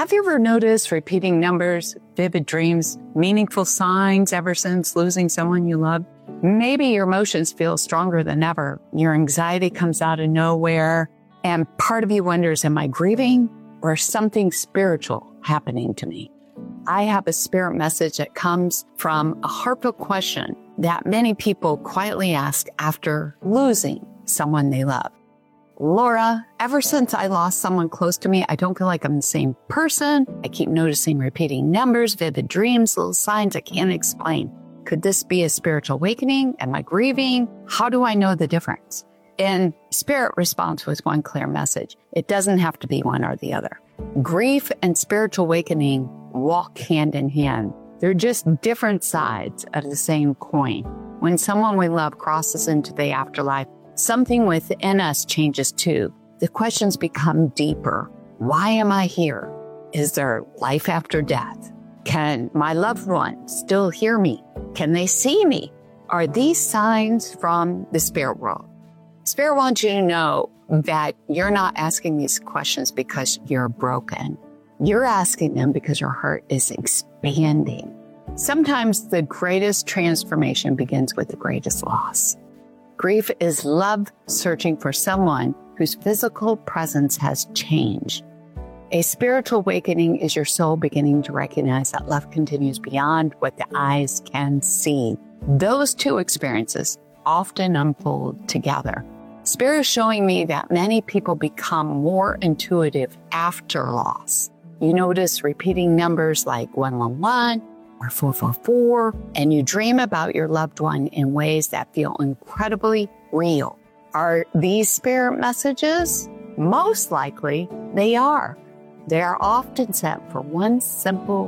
Have you ever noticed repeating numbers, vivid dreams, meaningful signs ever since losing someone you love? Maybe your emotions feel stronger than ever. Your anxiety comes out of nowhere, and part of you wonders, am I grieving or something spiritual happening to me? I have a spirit message that comes from a heartfelt question that many people quietly ask after losing someone they love. Laura, ever since I lost someone close to me, I don't feel like I'm the same person. I keep noticing repeating numbers, vivid dreams, little signs I can't explain. Could this be a spiritual awakening? Am I grieving? How do I know the difference? And Spirit responds with one clear message. It doesn't have to be one or the other. Grief and spiritual awakening walk hand in hand. They're just different sides of the same coin. When someone we love crosses into the afterlife, something within us changes too. The questions become deeper. Why am I here? Is there life after death? Can my loved one still hear me? Can they see me? Are these signs from the spirit world? Spirit wants you to know that you're not asking these questions because you're broken. You're asking them because your heart is expanding. Sometimes the greatest transformation begins with the greatest loss. Grief is love searching for someone whose physical presence has changed. A spiritual awakening is your soul beginning to recognize that love continues beyond what the eyes can see. Those two experiences often unfold together. Spirit is showing me that many people become more intuitive after loss. You notice repeating numbers like 111 or 444, and you dream about your loved one in ways that feel incredibly real. Are these spirit messages? Most likely they are. They are often sent for one simple